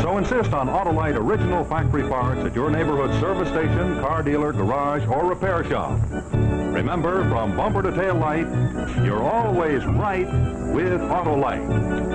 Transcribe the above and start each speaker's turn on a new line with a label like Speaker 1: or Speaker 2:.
Speaker 1: So insist on Autolite original factory parts at your neighborhood service station, car dealer, garage, or repair shop. Remember, from bumper to tail light, you're always right with Autolite.